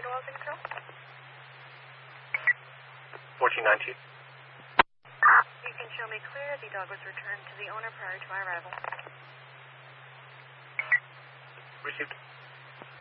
It wasn't so? 1419. You can show me clear the dog was returned to the owner prior to my arrival. Received.